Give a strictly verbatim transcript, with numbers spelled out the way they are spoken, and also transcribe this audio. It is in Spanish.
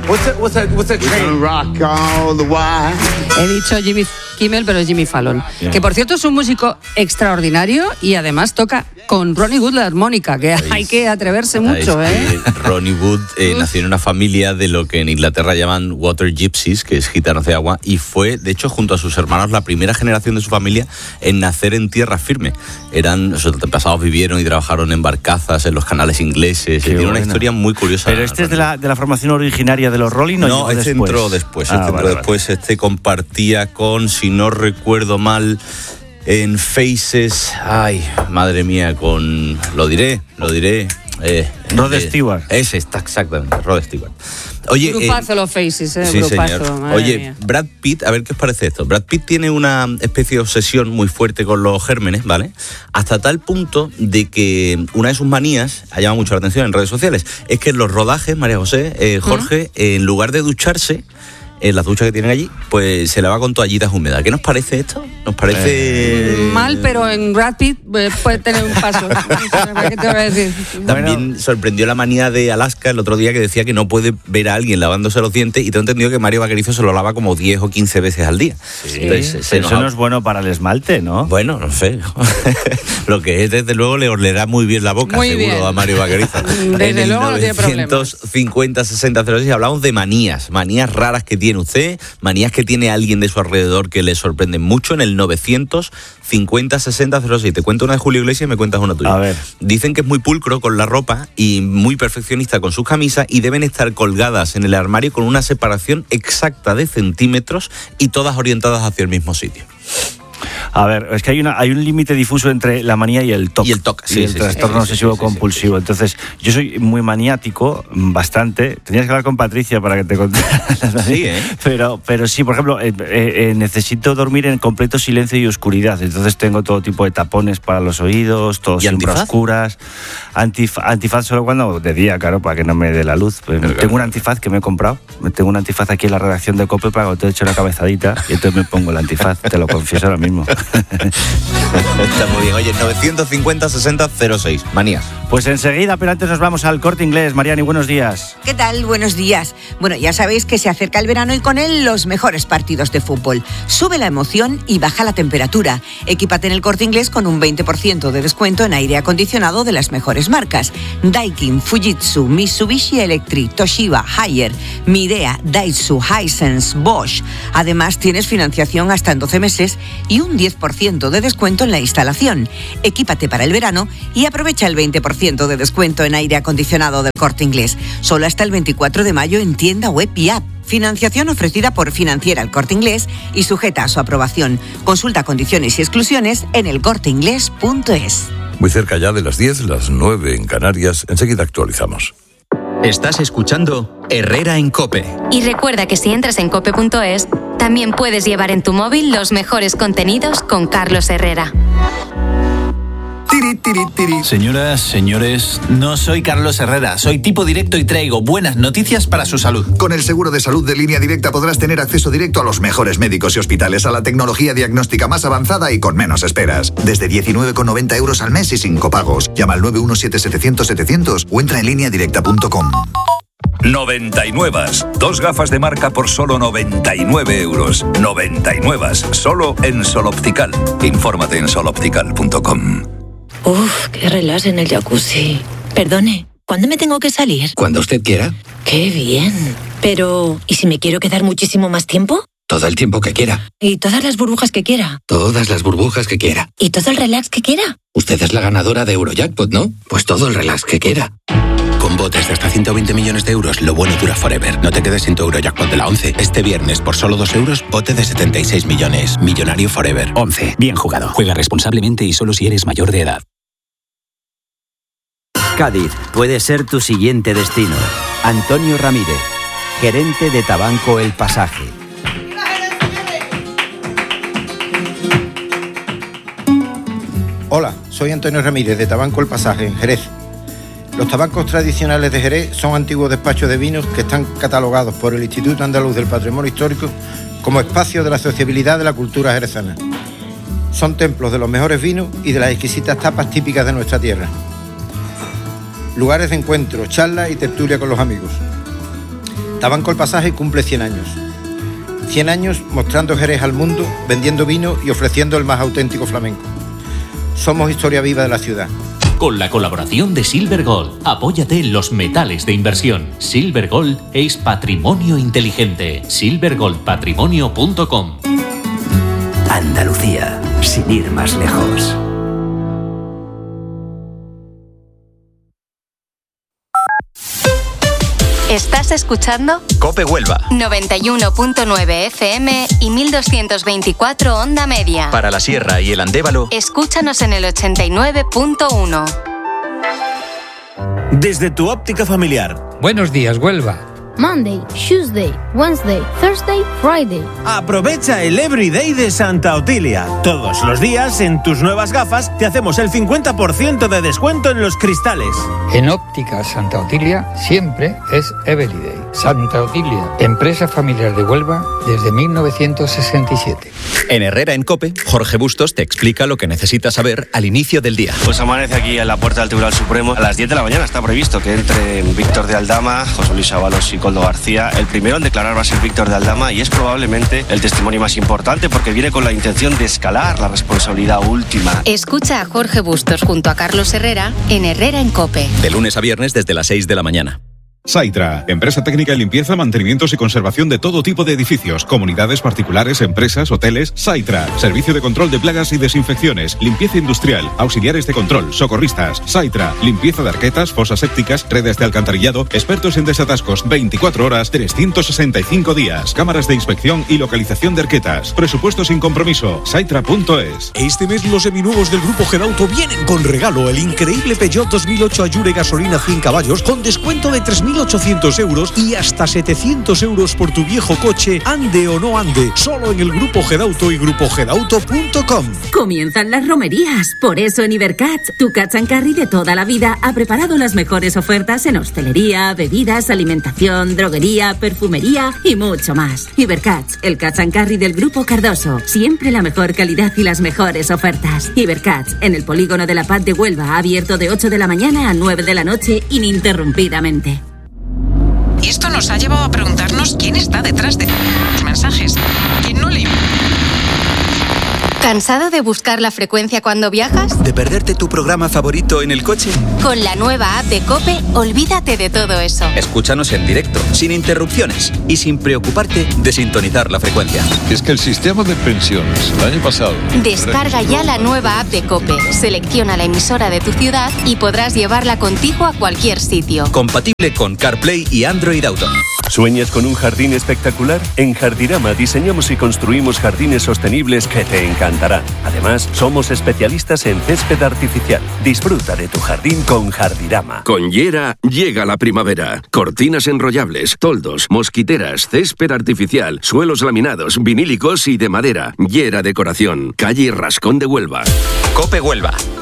What's a, what's a, what's a train? Rock all the while. He dicho Jimmy Kimmel, pero es Jimmy Fallon. Yeah. Que por cierto es un músico extraordinario y además toca con Ronnie Wood la armónica, que hay que atreverse mucho, ¿eh? Ronnie Wood eh, nació en una familia de lo que en Inglaterra llaman water gypsies, que es gitanos de agua, y fue, de hecho, junto a sus hermanos, la primera generación de su familia en nacer en tierra firme. Eran, sus antepasados vivieron y trabajaron en barcazas, en los canales ingleses. Tiene una historia muy curiosa. ¿Pero este es de la, de la formación originaria de los Rolling o no? Este después? entró después. Ah, este vale, entró después. Vale. Este compartía con, si no recuerdo mal, en Faces, ay, madre mía, con, lo diré, lo diré. Eh, Rod eh, Stewart. Ese está, exactamente, Rod Stewart. Oye, grupazo eh, los Faces, eh, sí, grupazo, señor. madre Oye, mía. Brad Pitt, a ver qué os parece esto. Brad Pitt tiene una especie de obsesión muy fuerte con los gérmenes, ¿vale? Hasta tal punto de que una de sus manías, ha llamado mucho la atención en redes sociales, es que en los rodajes, María José, eh, Jorge, ¿Mm? en lugar de ducharse, en las duchas que tienen allí, pues se lava con toallitas húmedas. ¿Qué nos parece esto? Nos parece... Eh... Mal, pero en Brad Pitt eh, puede tener un paso. ¿Qué te voy a decir? También bueno. sorprendió la manía de Alaska el otro día, que decía que no puede ver a alguien lavándose los dientes, y tengo entendido que Mario Vaquerizo se lo lava como diez o quince veces al día. Sí, Entonces, se eso nos... no es bueno para el esmalte, ¿no? Bueno, no sé. Lo que es, desde luego, le olerá muy bien la boca, muy seguro, bien. a Mario Vaquerizo. Desde en luego el no tiene problemas. novecientos cincuenta sesenta cero seis hablamos de manías, manías raras que tiene usted, manías que tiene alguien de su alrededor que le sorprenden mucho. En el novecientos cincuenta sesenta cero seis. Te cuento una de Julio Iglesias y me cuentas una tuya. A ver. Dicen que es muy pulcro con la ropa y muy perfeccionista con sus camisas, y deben estar colgadas en el armario con una separación exacta de centímetros y todas orientadas hacia el mismo sitio. A ver, es que hay una hay un límite difuso entre la manía y el T O C. Y el T O C, sí, y el sí, trastorno sí, obsesivo sí, sí, compulsivo. sí, sí. Entonces, yo soy muy maniático, bastante. Tenías que hablar con Patricia para que te contara. Sí, ¿eh? Pero, pero sí, por ejemplo, eh, eh, necesito dormir en completo silencio y oscuridad. Entonces tengo todo tipo de tapones para los oídos, todo siempre a oscuras. Antif, antifaz solo cuando de día, claro, para que no me dé la luz. Pues tengo claro. un antifaz que me he comprado. Tengo un antifaz aquí en la redacción de COPE para cuando te he hecho una cabezadita y entonces me pongo el antifaz. Te lo confieso ahora mismo. Está muy bien. Oye, novecientos cincuenta sesenta cero seis. Manías. Pues enseguida, pero antes nos vamos al Corte Inglés. Mariani, buenos días. ¿Qué tal? Buenos días. Bueno, ya sabéis que se acerca el verano y con él los mejores partidos de fútbol. Sube la emoción y baja la temperatura. Equípate en el Corte Inglés con un veinte por ciento de descuento en aire acondicionado de las mejores marcas: Daikin, Fujitsu, Mitsubishi Electric, Toshiba, Haier, Midea, Daihatsu, Hisense, Bosch. Además, tienes financiación hasta en doce meses y un diez por ciento de descuento en la instalación. Equípate para el verano y aprovecha el veinte por ciento de descuento en aire acondicionado del Corte Inglés. Solo hasta el veinticuatro de mayo en tienda web y app. Financiación ofrecida por Financiera El Corte Inglés y sujeta a su aprobación. Consulta condiciones y exclusiones en el corte inglés punto es. Muy cerca ya de las diez, las nueve en Canarias. Enseguida actualizamos. Estás escuchando Herrera en COPE. Y recuerda que si entras en cope punto es, también puedes llevar en tu móvil los mejores contenidos con Carlos Herrera. Tiri, tiri, tiri. Señoras, señores, no soy Carlos Herrera, soy tipo directo y traigo buenas noticias para su salud. Con el seguro de salud de Línea Directa podrás tener acceso directo a los mejores médicos y hospitales, a la tecnología diagnóstica más avanzada y con menos esperas. Desde diecinueve con noventa euros al mes y sin copagos. Llama al nueve uno siete setecientos setecientos o entra en línea directa punto com. noventa y nueve. Dos gafas de marca por solo noventa y nueve euros. noventa y nueve. Solo en Sol Optical. Infórmate en sol optical punto com. Uf, qué relax en el jacuzzi. Perdone, ¿cuándo me tengo que salir? Cuando usted quiera. Qué bien. Pero, ¿y si me quiero quedar muchísimo más tiempo? Todo el tiempo que quiera. ¿Y todas las burbujas que quiera? Todas las burbujas que quiera. ¿Y todo el relax que quiera? Usted es la ganadora de Eurojackpot, ¿no? Pues todo el relax que quiera. Con botes de hasta ciento veinte millones de euros, lo bueno dura forever. No te quedes sin tu Eurojackpot de la once. Este viernes, por solo dos euros, bote de setenta y seis millones. Millonario forever. once. Bien jugado. Juega responsablemente y solo si eres mayor de edad. Cádiz puede ser tu siguiente destino. Antonio Ramírez, gerente de Tabanco El Pasaje. Hola, soy Antonio Ramírez de Tabanco El Pasaje en Jerez. Los tabancos tradicionales de Jerez son antiguos despachos de vinos que están catalogados por el Instituto Andaluz del Patrimonio Histórico como espacio de la sociabilidad de la cultura jerezana. Son templos de los mejores vinos y de las exquisitas tapas típicas de nuestra tierra. Lugares de encuentro, charlas y tertulia con los amigos. Tabanco El Pasaje cumple cien años. cien años mostrando Jerez al mundo, vendiendo vino y ofreciendo el más auténtico flamenco. Somos historia viva de la ciudad. Con la colaboración de Silver Gold, apóyate en los metales de inversión. Silver Gold es patrimonio inteligente. silver gold patrimonio punto com. Andalucía, sin ir más lejos. ¿Estás escuchando? COPE Huelva. noventa y uno punto nueve F M y mil doscientos veinticuatro onda media. Para la Sierra y el Andévalo. Escúchanos en el ochenta y nueve punto uno. Desde tu óptica familiar. Buenos días, Huelva. Monday, Tuesday, Wednesday, Thursday, Friday. Aprovecha el Everyday de Santa Otilia. Todos los días, en tus nuevas gafas, te hacemos el cincuenta por ciento de descuento en los cristales. En Óptica Santa Otilia siempre es Everyday. Santa Otilia, empresa familiar de Huelva desde mil novecientos sesenta y siete. En Herrera en COPE, Jorge Bustos te explica lo que necesitas saber al inicio del día. Pues amanece aquí en la puerta del Tribunal Supremo. A las diez de la mañana está previsto que entren Víctor de Aldama, José Luis Ábalos y Coldo García. El primero en declarar va a ser Víctor de Aldama y es probablemente el testimonio más importante porque viene con la intención de escalar la responsabilidad última. Escucha a Jorge Bustos junto a Carlos Herrera en Herrera en COPE. De lunes a viernes desde las seis de la mañana. Saitra, empresa técnica de limpieza, mantenimientos y conservación de todo tipo de edificios, comunidades particulares, empresas, hoteles. Saitra, servicio de control de plagas y desinfecciones, limpieza industrial, auxiliares de control, socorristas. Saitra, limpieza de arquetas, fosas sépticas, redes de alcantarillado, expertos en desatascos, veinticuatro horas, trescientos sesenta y cinco días, cámaras de inspección y localización de arquetas. Presupuesto sin compromiso. Saitra punto es. Este mes los seminuevos del Grupo Gedauto vienen con regalo, el increíble Peugeot dos mil ocho Allure gasolina cien caballos con descuento de tres mil ochocientos euros y hasta setecientos euros por tu viejo coche, ande o no ande, solo en el Grupo Gedauto y grupo gedauto punto com. Comienzan las romerías, por eso en Ibercats, tu Catch and Carry de toda la vida ha preparado las mejores ofertas en hostelería, bebidas, alimentación, droguería, perfumería y mucho más. Ibercats, el Catch and Carry del Grupo Cardoso, siempre la mejor calidad y las mejores ofertas. Ibercats, en el polígono de la Paz de Huelva, abierto de ocho de la mañana a nueve de la noche ininterrumpidamente. Y esto nos ha llevado a preguntarnos quién está detrás de los mensajes. ¿Quién no le... ¿Cansado de buscar la frecuencia cuando viajas? ¿De perderte tu programa favorito en el coche? Con la nueva app de COPE, olvídate de todo eso. Escúchanos en directo, sin interrupciones y sin preocuparte de sintonizar la frecuencia. Es que el sistema de pensiones el año pasado... Descarga ya la nueva app de COPE, selecciona la emisora de tu ciudad y podrás llevarla contigo a cualquier sitio. Compatible con CarPlay y Android Auto. ¿Sueñas con un jardín espectacular? En Jardirama diseñamos y construimos jardines sostenibles que te encantarán. Además, somos especialistas en césped artificial. Disfruta de tu jardín con Jardirama. Con Yera llega la primavera. Cortinas enrollables, toldos, mosquiteras, césped artificial, suelos laminados, vinílicos y de madera. Yera Decoración, calle Rascón de Huelva. COPE Huelva.